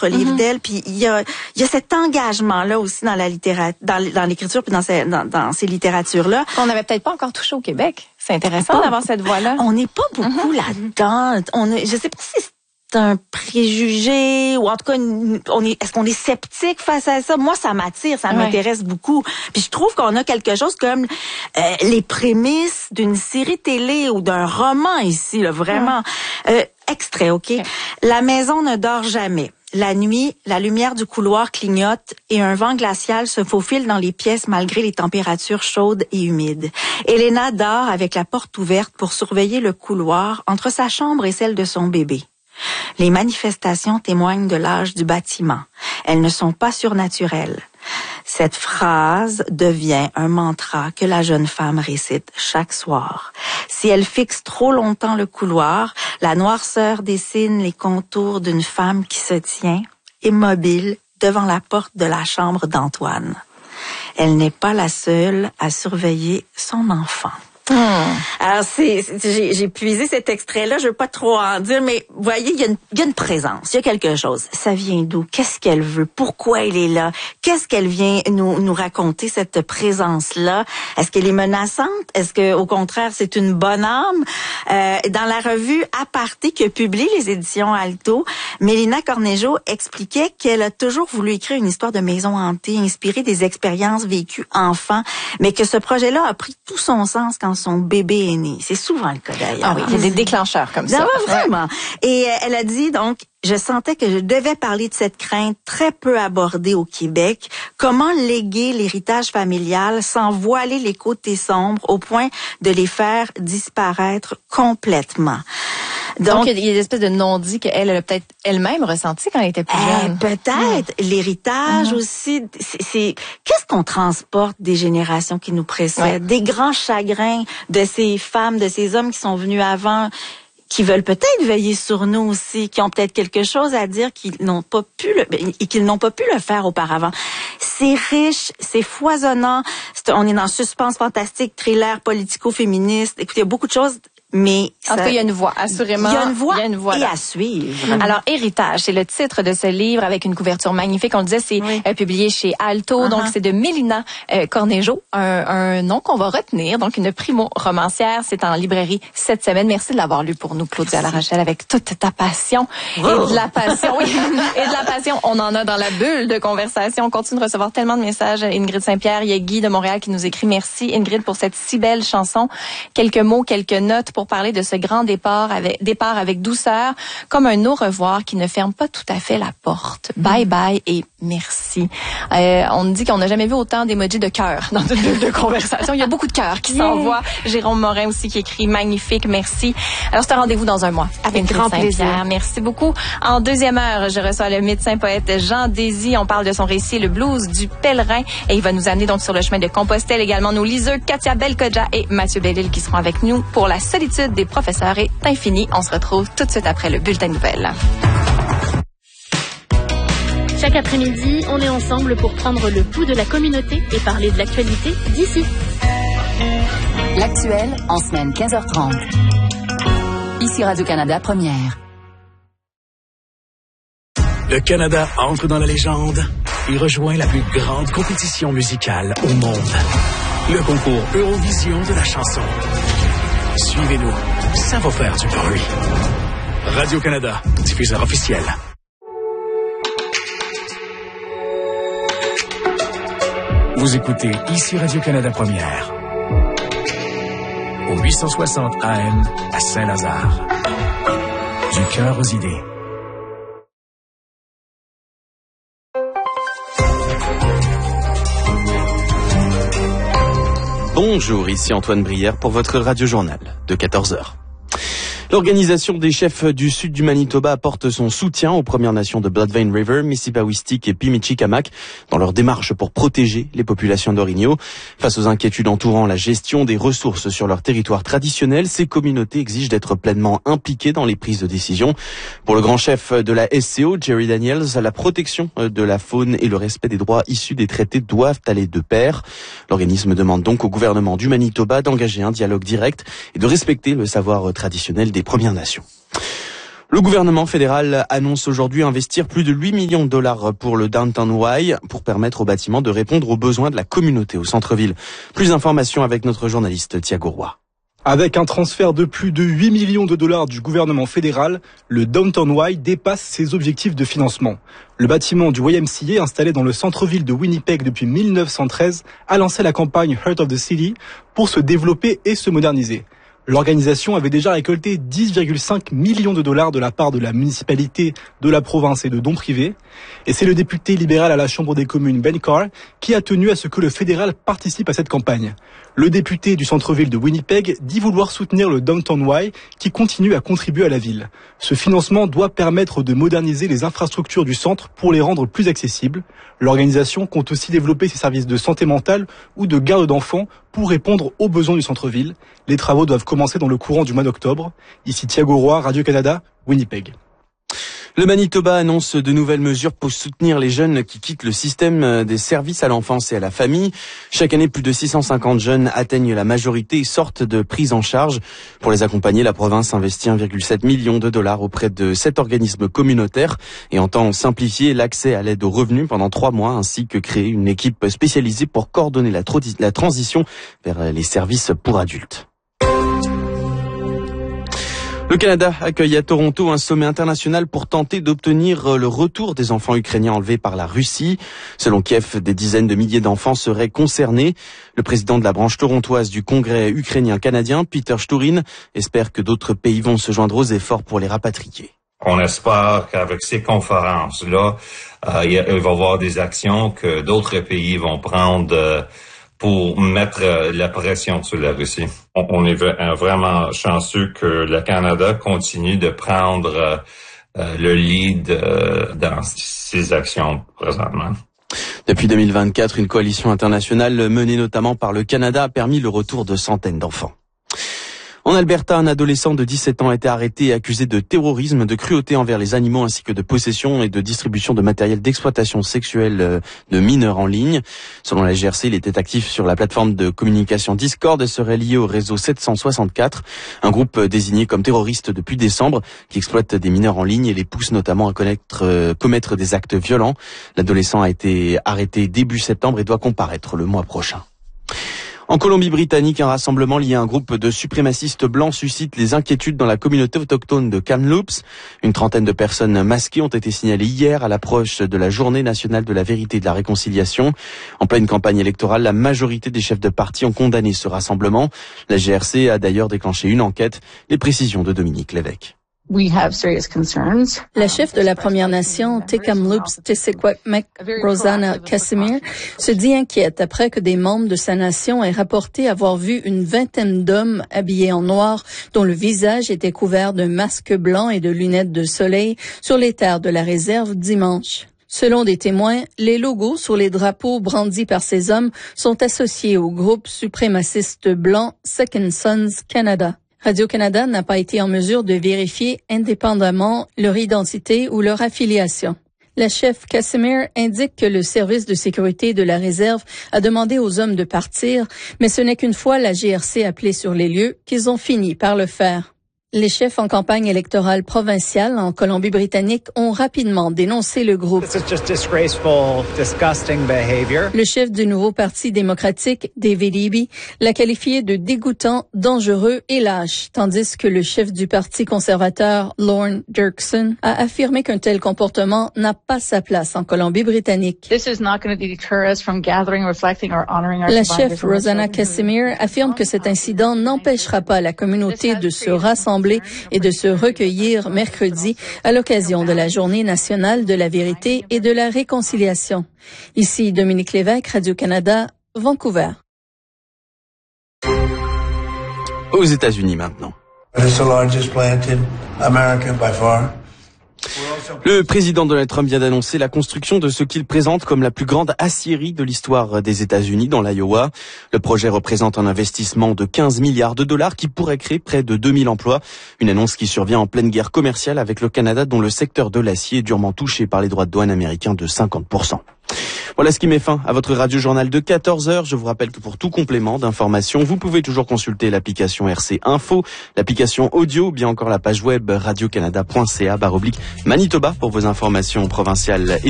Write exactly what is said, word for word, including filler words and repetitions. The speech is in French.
autres livres mm-hmm. d'elle. Puis il y a, il y a cet engagement-là aussi dans la littérature, dans, dans l'écriture puis dans ces, dans, dans ces littératures-là. Qu'on n'avait peut-être pas encore touché au Québec. C'est intéressant pas, d'avoir cette voix-là. On n'est pas beaucoup mm-hmm. là-dedans. On est, je sais pas si c'est un préjugé ou en tout cas on est est-ce qu'on est sceptique face à ça. Moi ça m'attire, ça ouais. m'intéresse beaucoup. Puis je trouve qu'on a quelque chose comme euh, les prémices d'une série télé ou d'un roman ici là, vraiment ouais. euh, extrait, OK. Okay. La maison ne dort jamais. La nuit, la lumière du couloir clignote et un vent glacial se faufile dans les pièces malgré les températures chaudes et humides. Elena dort avec la porte ouverte pour surveiller le couloir entre sa chambre et celle de son bébé. Les manifestations témoignent de l'âge du bâtiment. Elles ne sont pas surnaturelles. Cette phrase devient un mantra que la jeune femme récite chaque soir. Si elle fixe trop longtemps le couloir, la noirceur dessine les contours d'une femme qui se tient, immobile, devant la porte de la chambre d'Antoine. Elle n'est pas la seule à surveiller son enfant. Mmh. Alors c'est, c'est j'ai, j'ai puisé cet extrait-là, je veux pas trop en dire, mais vous voyez, il y a une, il y a une présence, il y a quelque chose. Ça vient d'où? Qu'est-ce qu'elle veut? Pourquoi elle est là? Qu'est-ce qu'elle vient nous nous raconter, cette présence-là? Est-ce qu'elle est menaçante? Est-ce que au contraire c'est une bonne âme? Euh, dans la revue Aparté que publie les éditions Alto, Mélina Cornejo expliquait qu'elle a toujours voulu écrire une histoire de maison hantée, inspirée des expériences vécues enfant, mais que ce projet-là a pris tout son sens quand son bébé est né. C'est souvent le cas d'ailleurs. Ah oui, il y a des déclencheurs comme ça. Non, vraiment. Et euh, elle a dit donc, je sentais que je devais parler de cette crainte très peu abordée au Québec. Comment léguer l'héritage familial sans voiler les côtés sombres au point de les faire disparaître complètement. Donc, Donc, il y a des espèces de non-dits qu'elle elle a peut-être elle-même ressenti quand elle était plus euh, jeune. Peut-être. Mmh. L'héritage mmh. aussi. C'est, c'est qu'est-ce qu'on transporte des générations qui nous précèdent, ouais. des grands chagrins de ces femmes, de ces hommes qui sont venus avant, qui veulent peut-être veiller sur nous aussi, qui ont peut-être quelque chose à dire qu'ils n'ont pas pu le, et qu'ils n'ont pas pu le faire auparavant. C'est riche, c'est foisonnant. C'est, on est dans suspense fantastique, thriller, politico-féministe. Écoutez, il y a beaucoup de choses. Mais en tout cas, il y a une voix, assurément. Il y a une voix, il y a une voix et là. à suivre. Alors, Héritage, c'est le titre de ce livre avec une couverture magnifique. On le disait, c'est oui. euh, publié chez Alto. Uh-huh. Donc, c'est de Mélina euh, Cornejo, un, un nom qu'on va retenir. Donc, une primo-romancière. C'est en librairie cette semaine. Merci de l'avoir lu pour nous, Claudia Larachelle, avec toute ta passion. Oh. Et de la passion, oui. Et de la passion, on en a dans la bulle de conversation. On continue de recevoir tellement de messages. Ingrid Saint-Pierre, il y a Guy de Montréal qui nous écrit. Merci, Ingrid, pour cette si belle chanson. Quelques mots, quelques notes pour pour parler de ce grand départ avec, départ avec douceur, comme un au revoir qui ne ferme pas tout à fait la porte. Bye bye et merci. Euh, on dit qu'on n'a jamais vu autant d'emojis de cœur dans une bulle de conversation. Il y a beaucoup de cœurs qui yeah. s'envoient. Jérôme Morin aussi qui écrit magnifique, merci. Alors c'est un rendez-vous dans un mois. Avec grand plaisir. Merci beaucoup. En deuxième heure, je reçois le médecin poète Jean Désy. On parle de son récit Le blues du pèlerin et il va nous amener donc sur le chemin de Compostelle. Également nos liseux Katia Belkodja et Mathieu Bellil qui seront avec nous pour la solitude des professeurs est infinie. On se retrouve tout de suite après le bulletin de nouvelles. Chaque après-midi, on est ensemble pour prendre le pouls de la communauté et parler de l'actualité d'ici. L'actuel en semaine quinze heures trente. Ici Radio-Canada Première. Le Canada entre dans la légende et rejoint la plus grande compétition musicale au monde. Le concours Eurovision de la chanson. Suivez-nous, ça va faire du bruit. Radio-Canada, diffuseur officiel. Vous écoutez ici Radio-Canada Première. Au huit cent soixante A M à Saint-Lazare. Du cœur aux idées. Bonjour, ici Antoine Brière pour votre radio-journal de quatorze heures. L'Organisation des chefs du sud du Manitoba apporte son soutien aux Premières Nations de Bloodvein River, Mississippiwistik et Pimichikamak dans leur démarche pour protéger les populations d'Orignaux. Face aux inquiétudes entourant la gestion des ressources sur leur territoire traditionnel, ces communautés exigent d'être pleinement impliquées dans les prises de décision. Pour le grand chef de la S C O, Jerry Daniels, la protection de la faune et le respect des droits issus des traités doivent aller de pair. L'organisme demande donc au gouvernement du Manitoba d'engager un dialogue direct et de respecter le savoir traditionnel des Premières Nations. Le gouvernement fédéral annonce aujourd'hui investir plus de huit millions de dollars pour le Downtown Y pour permettre au bâtiment de répondre aux besoins de la communauté au centre-ville. Plus d'informations avec notre journaliste Thiago Roy. Avec un transfert de plus de huit millions de dollars du gouvernement fédéral, le Downtown Y dépasse ses objectifs de financement. Le bâtiment du Y M C A, installé dans le centre-ville de Winnipeg depuis mille neuf cent treize, a lancé la campagne Heart of the City pour se développer et se moderniser. L'organisation avait déjà récolté dix virgule cinq millions de dollars de la part de la municipalité, de la province et de dons privés. Et c'est le député libéral à la Chambre des communes, Ben Carr, qui a tenu à ce que le fédéral participe à cette campagne. Le député du centre-ville de Winnipeg dit vouloir soutenir le Downtown Y qui continue à contribuer à la ville. Ce financement doit permettre de moderniser les infrastructures du centre pour les rendre plus accessibles. L'organisation compte aussi développer ses services de santé mentale ou de garde d'enfants pour répondre aux besoins du centre-ville. Les travaux doivent commencer dans le courant du mois d'octobre. Ici Thiago Roy, Radio-Canada, Winnipeg. Le Manitoba annonce de nouvelles mesures pour soutenir les jeunes qui quittent le système des services à l'enfance et à la famille. Chaque année, plus de six cent cinquante jeunes atteignent la majorité et sortent de prise en charge. Pour les accompagner, la province investit un virgule sept million de dollars auprès de sept organismes communautaires et entend simplifier l'accès à l'aide aux revenus pendant trois mois ainsi que créer une équipe spécialisée pour coordonner la, tro- la transition vers les services pour adultes. Le Canada accueille à Toronto un sommet international pour tenter d'obtenir le retour des enfants ukrainiens enlevés par la Russie. Selon Kiev, des dizaines de milliers d'enfants seraient concernés. Le président de la branche torontoise du Congrès ukrainien-canadien, Peter Shturin, espère que d'autres pays vont se joindre aux efforts pour les rapatrier. On espère qu'avec ces conférences-là, euh, il va y avoir des actions que d'autres pays vont prendre euh, pour mettre la pression sur la Russie. On est vraiment chanceux que le Canada continue de prendre le lead dans ces actions présentement. Depuis deux mille vingt-quatre, une coalition internationale menée notamment par le Canada a permis le retour de centaines d'enfants. En Alberta, un adolescent de dix-sept ans a été arrêté et accusé de terrorisme, de cruauté envers les animaux ainsi que de possession et de distribution de matériel d'exploitation sexuelle de mineurs en ligne. Selon la G R C, il était actif sur la plateforme de communication Discord et serait lié au réseau sept cent soixante-quatre, un groupe désigné comme terroriste depuis décembre qui exploite des mineurs en ligne et les pousse notamment à connaître, euh, commettre des actes violents. L'adolescent a été arrêté début septembre et doit comparaître le mois prochain. En Colombie-Britannique, un rassemblement lié à un groupe de suprémacistes blancs suscite les inquiétudes dans la communauté autochtone de Kamloops. Une trentaine de personnes masquées ont été signalées hier à l'approche de la Journée nationale de la vérité et de la réconciliation. En pleine campagne électorale, la majorité des chefs de parti ont condamné ce rassemblement. La G R C a d'ailleurs déclenché une enquête. Les précisions de Dominique Lévesque. La chef de la Première Nation, Tk'emlúps Tisikwakmek, Rosanna Casimir, se dit inquiète après que des membres de sa nation aient rapporté avoir vu une vingtaine d'hommes habillés en noir dont le visage était couvert d'un masque blanc et de lunettes de soleil sur les terres de la réserve dimanche. Selon des témoins, les logos sur les drapeaux brandis par ces hommes sont associés au groupe suprémaciste blanc Second Sons Canada. Radio-Canada n'a pas été en mesure de vérifier indépendamment leur identité ou leur affiliation. La chef Casimir indique que le service de sécurité de la réserve a demandé aux hommes de partir, mais ce n'est qu'une fois la G R C appelée sur les lieux qu'ils ont fini par le faire. Les chefs en campagne électorale provinciale en Colombie-Britannique ont rapidement dénoncé le groupe. Le chef du nouveau Parti démocratique, David Eby, l'a qualifié de dégoûtant, dangereux et lâche, tandis que le chef du Parti conservateur, Lorne Dirksen, a affirmé qu'un tel comportement n'a pas sa place en Colombie-Britannique. La chef Rosanna Casimir affirme que cet incident n'empêchera pas la communauté de se rassembler et de se recueillir mercredi à l'occasion de la Journée nationale de la vérité et de la réconciliation. Ici Dominique Lévesque, Radio-Canada, Vancouver. Aux États-Unis maintenant. Le président Donald Trump vient d'annoncer la construction de ce qu'il présente comme la plus grande aciérie de l'histoire des États-Unis dans l'Iowa. Le projet représente un investissement de quinze milliards de dollars qui pourrait créer près de deux mille emplois. Une annonce qui survient en pleine guerre commerciale avec le Canada dont le secteur de l'acier est durement touché par les droits de douane américains de cinquante pour cent. Voilà. Voilà ce qui met fin à votre radio-journal de quatorze heures. Je vous rappelle que pour tout complément d'information, vous pouvez toujours consulter l'application R C Info, l'application audio ou bien encore la page web radio canada point c a barre oblique Manitoba pour vos informations provinciales et